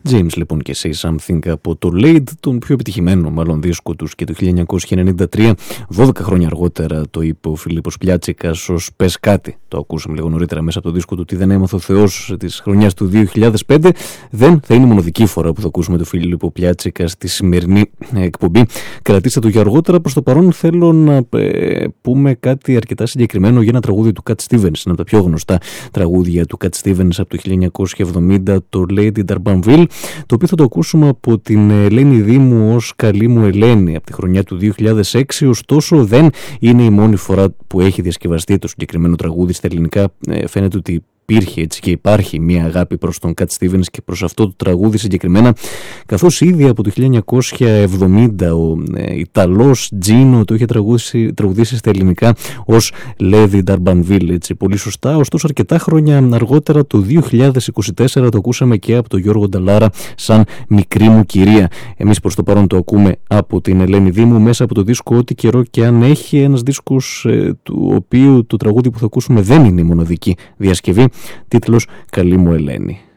James λοιπόν και Say Something από το Late, τον πιο επιτυχημένο μάλλον δίσκο τους και το 1993. 12 χρόνια αργότερα το είπε ο Φίλιππος Πλιάτσικας ως «Πες κάτι». Το ακούσαμε λίγο νωρίτερα μέσα από το δίσκο του «Τι δεν έμαθε ο Θεός» της χρονιάς του 2005. Δεν θα είναι η μοναδική φορά που θα ακούσουμε τον Φίλιππο Πλιάτσικα στη σημερινή εκπομπή. Κρατήστε το για αργότερα. Προς το παρόν θέλω να πούμε κάτι αρκετά συγκεκριμένο για ένα τραγούδι του Cat Stevens, ένα από τα πιο γνωστά τραγούδια του Cat Stevens από το 1970, το Lady D'Urbanville, το οποίο θα το ακούσουμε από την Ελένη Δήμου ως «Καλή μου Ελένη» από τη χρονιά του 2006. Ωστόσο δεν είναι η μόνη φορά που έχει διασκευαστεί το συγκεκριμένο τραγούδι στα ελληνικά. Φαίνεται ότι υπήρχε έτσι και υπάρχει μια αγάπη προς τον Cat Stevens και προς αυτό το τραγούδι συγκεκριμένα, καθώς ήδη από το 1970 ο Ιταλός Τζίνο το είχε τραγουδήσει στα ελληνικά ως Lady D'Urbanville, έτσι πολύ σωστά. Ωστόσο αρκετά χρόνια αργότερα, το 2024, το ακούσαμε και από τον Γιώργο Νταλάρα σαν «Μικρή μου κυρία». Εμείς προς το παρόν το ακούμε από την Ελένη Δήμου μέσα από το δίσκο «Ό,τι καιρό και αν έχει», ένας δίσκος του οποίου το τραγούδι που θα ακούσουμε δεν είναι η μοναδική διασκευή. Τίτλος «Καλή μου Ελένη».